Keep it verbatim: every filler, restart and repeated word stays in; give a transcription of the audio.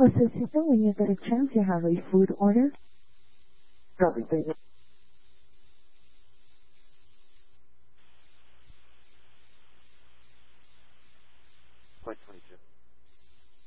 Josecito, when you get a chance, you have a food order? Copy, thank you.